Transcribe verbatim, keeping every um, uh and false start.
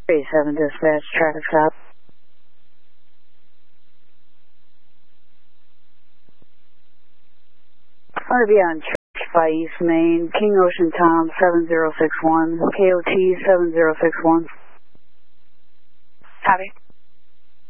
thirty-seven dispatch, traffic stop. I'm going to be on Church by East Main, King Ocean Tom seven zero six one, K O T seven zero six one. Copy.